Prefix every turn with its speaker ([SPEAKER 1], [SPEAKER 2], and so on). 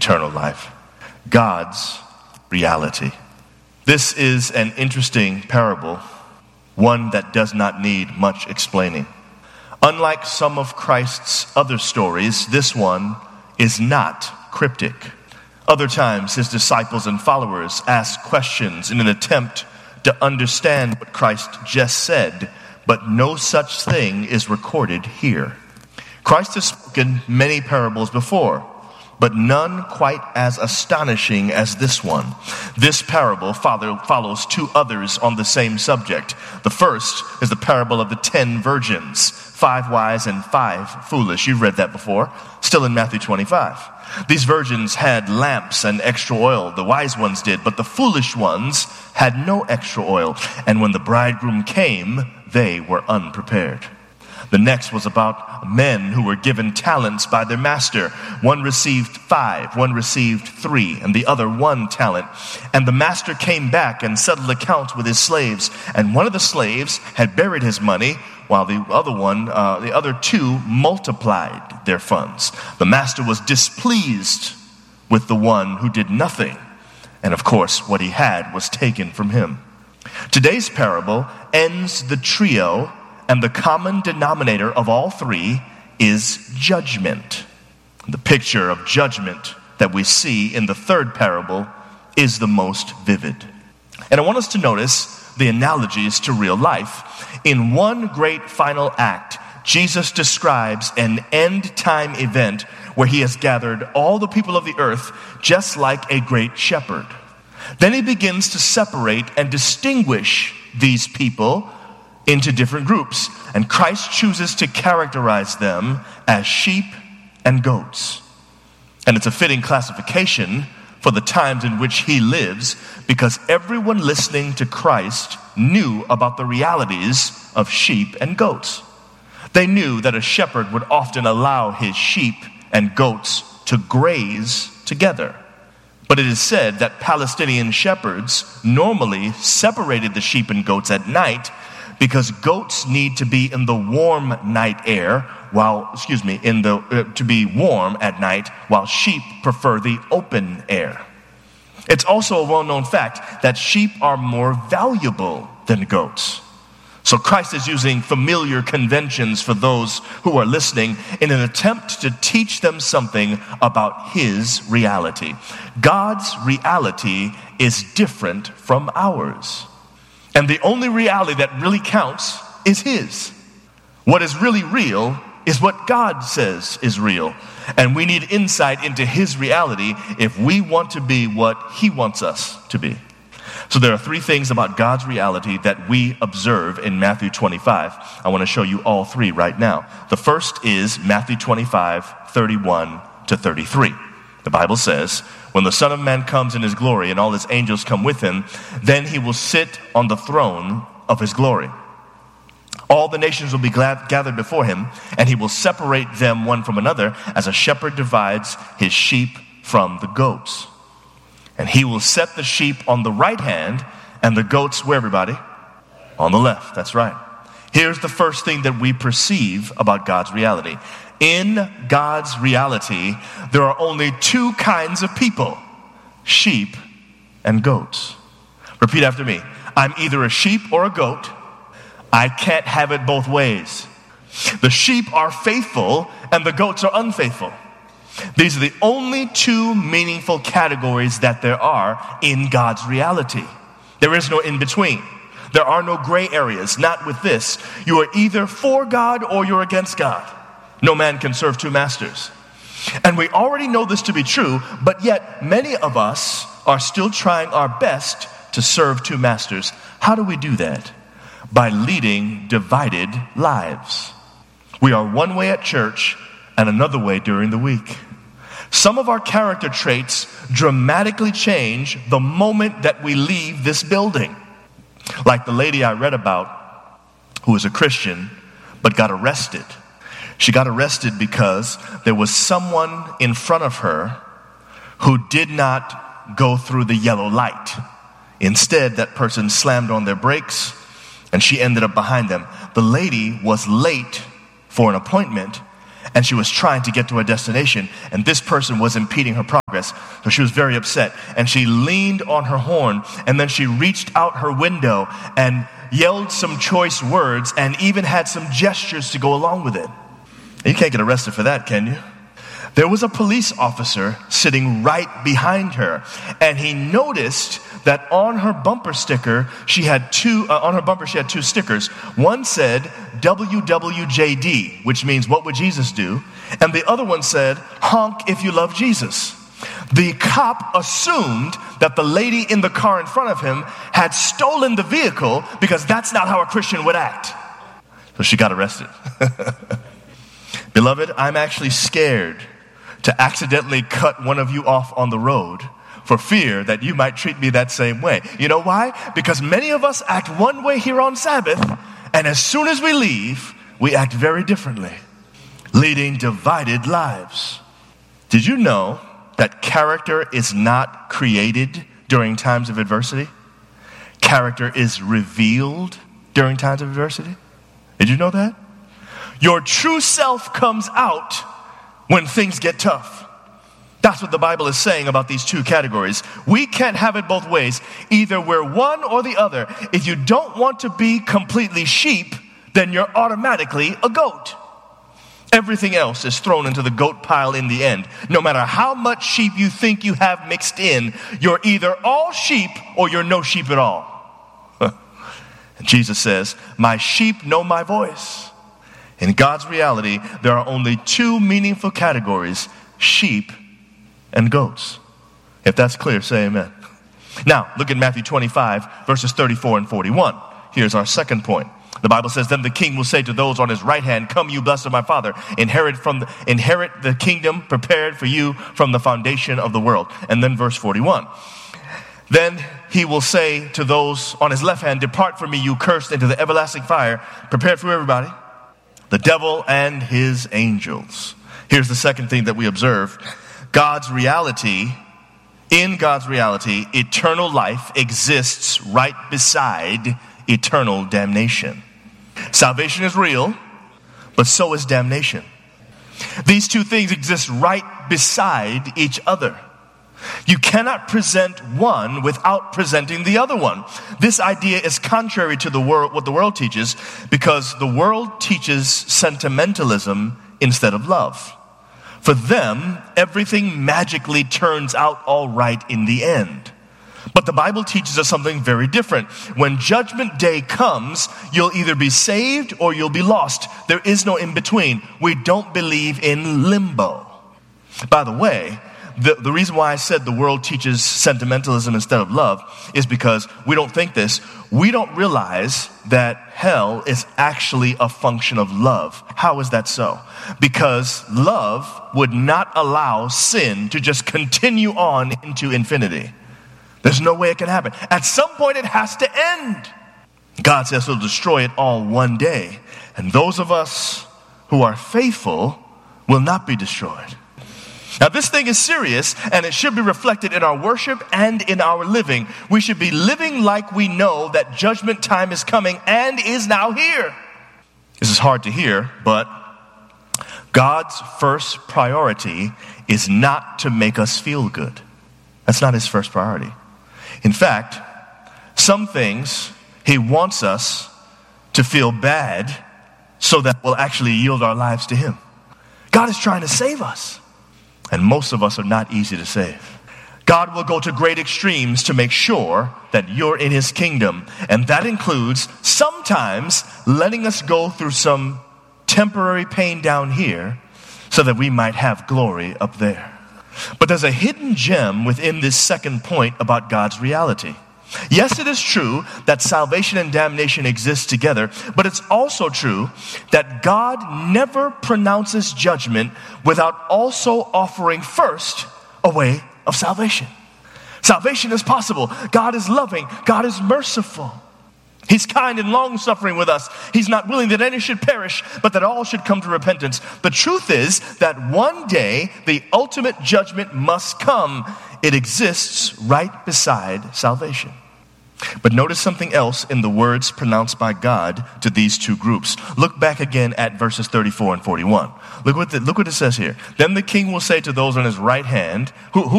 [SPEAKER 1] eternal life. God's reality. This is an interesting parable, one that does not need much explaining. Unlike some of Christ's other stories, this one is not cryptic. Other times, his disciples and followers ask questions in an attempt to understand what Christ just said, but no such thing is recorded here. Christ has spoken many parables before, but none quite as astonishing as this one. This parable follows two others on the same subject. The first is the parable of the 10 virgins, 5 wise and 5 foolish. You've read that before, still in Matthew 25. These virgins had lamps and extra oil. The wise ones did, but the foolish ones had no extra oil. And when the bridegroom came, they were unprepared. The next was about men who were given talents by their master. One received 5, one received 3, and the other 1 talent. And the master came back and settled accounts with his slaves. And one of the slaves had buried his money, while the other 2 multiplied their funds. The master was displeased with the one who did nothing. And of course, what he had was taken from him. Today's parable ends the trio, and the common denominator of all 3 is judgment. The picture of judgment that we see in the third parable is the most vivid. And I want us to notice the analogies to real life. In one great final act, Jesus describes an end-time event where he has gathered all the people of the earth just like a great shepherd. Then he begins to separate and distinguish these people into different groups, and Christ chooses to characterize them as sheep and goats. And it's a fitting classification for the times in which he lives, because everyone listening to Christ knew about the realities of sheep and goats. They knew that a shepherd would often allow his sheep and goats to graze together. But it is said that Palestinian shepherds normally separated the sheep and goats at night, because goats need to be in the warm night air, to be warm at night, while sheep prefer the open air. It's also a well-known fact that sheep are more valuable than goats. So Christ is using familiar conventions for those who are listening in an attempt to teach them something about his reality. God's reality is different from ours. And the only reality that really counts is his. What is really real is what God says is real. And we need insight into his reality if we want to be what he wants us to be. So there are 3 things about God's reality that we observe in Matthew 25. I want to show you all 3 right now. The first is Matthew 25, 31 to 33. The Bible says, when the Son of Man comes in his glory and all his angels come with him, then he will sit on the throne of his glory. All the nations will be gathered before him, and he will separate them one from another as a shepherd divides his sheep from the goats. And he will set the sheep on the right hand and the goats, where everybody? On the left, that's right. Here's the first thing that we perceive about God's reality. In God's reality, there are only 2 kinds of people, sheep and goats. Repeat after me. I'm either a sheep or a goat. I can't have it both ways. The sheep are faithful and the goats are unfaithful. These are the only 2 meaningful categories that there are in God's reality. There is no in between. There are no gray areas, not with this. You are either for God or you're against God. No man can serve 2 masters. And we already know this to be true, but yet many of us are still trying our best to serve 2 masters. How do we do that? By leading divided lives. We are one way at church and another way during the week. Some of our character traits dramatically change the moment that we leave this building. Like the lady I read about who was a Christian but got arrested. She got arrested because there was someone in front of her who did not go through the yellow light. Instead, that person slammed on their brakes and she ended up behind them. The lady was late for an appointment and she was trying to get to her destination, and this person was impeding her progress. progress. So she was very upset, and she leaned on her horn, and then she reached out her window and yelled some choice words and even had some gestures to go along with it. You can't get arrested for that, can you? There was a police officer sitting right behind her, and he noticed that on her bumper sticker, she had two stickers. One said WWJD, which means what would Jesus do? And the other one said, honk if you love Jesus. The cop assumed that the lady in the car in front of him had stolen the vehicle because that's not how a Christian would act. So she got arrested. Beloved, I'm actually scared to accidentally cut one of you off on the road for fear that you might treat me that same way. You know why? Because many of us act one way here on Sabbath, and as soon as we leave, we act very differently, leading divided lives. Did you know that character is not created during times of adversity? Character is revealed during times of adversity. Did you know that? Your true self comes out when things get tough. That's what the Bible is saying about these two categories. We can't have it both ways. Either we're one or the other. If you don't want to be completely sheep, then you're automatically a goat. Everything else is thrown into the goat pile in the end. No matter how much sheep you think you have mixed in, you're either all sheep or you're no sheep at all. And Jesus says, my sheep know my voice. In God's reality, there are only two meaningful categories, sheep and goats. If that's clear, say amen. Now, look at Matthew 25, verses 34 and 41. Here's our second point. The Bible says, then the king will say to those on his right hand, come you blessed of my Father, inherit the kingdom prepared for you from the foundation of the world. And then verse 41. Then he will say to those on his left hand, depart from me, you cursed, into the everlasting fire, prepared for everybody, the devil and his angels. Here's the second thing that we observe. In God's reality, eternal life exists right beside eternal damnation. Salvation is real, but so is damnation. These two things exist right beside each other. You cannot present one without presenting the other one. This idea is contrary to what the world teaches, because the world teaches sentimentalism instead of love. For them, everything magically turns out all right in the end. But the Bible teaches us something very different. When judgment day comes, you'll either be saved or you'll be lost. There is no in between. We don't believe in limbo. By the way, the reason why I said the world teaches sentimentalism instead of love is because we don't think this. We don't realize that hell is actually a function of love. How is that so? Because love would not allow sin to just continue on into infinity. There's no way it can happen. At some point it has to end. God says he'll destroy it all one day. And those of us who are faithful will not be destroyed. Now this thing is serious, and it should be reflected in our worship and in our living. We should be living like we know that judgment time is coming and is now here. This is hard to hear, but God's first priority is not to make us feel good. That's not his first priority. In fact, some things he wants us to feel bad so that we'll actually yield our lives to him. God is trying to save us. And most of us are not easy to save. God will go to great extremes to make sure that you're in his kingdom. And that includes sometimes letting us go through some temporary pain down here so that we might have glory up there. But there's a hidden gem within this second point about God's reality. Yes, it is true that salvation and damnation exist together, but it's also true that God never pronounces judgment without also offering first a way of salvation. Salvation is possible. God is loving. God is merciful. He's kind and long-suffering with us. He's not willing that any should perish, but that all should come to repentance. The truth is that one day the ultimate judgment must come. It exists right beside salvation. But notice something else in the words pronounced by God to these two groups. Look back again at verses 34 and 41. Look what it says here. Then the king will say to those on his right hand, who